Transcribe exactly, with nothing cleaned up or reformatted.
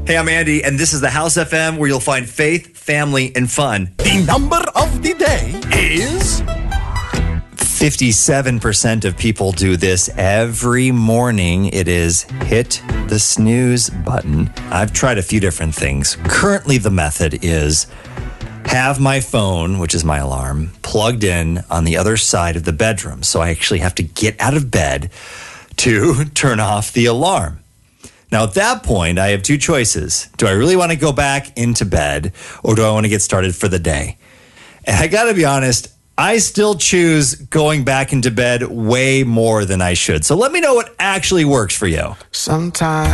Hey, I'm Andy, and this is the House F M, where you'll find faith, family, and fun. The number of the day is... fifty-seven percent of people do this every morning. It is hit the snooze button. I've tried a few different things. Currently, the method is have my phone, which is my alarm, plugged in on the other side of the bedroom. So I actually have to get out of bed to turn off the alarm. Now, at that point, I have two choices. Do I really want to go back into bed, or do I want to get started for the day? And I got to be honest, I still choose going back into bed way more than I should. So let me know what actually works for you. Sometimes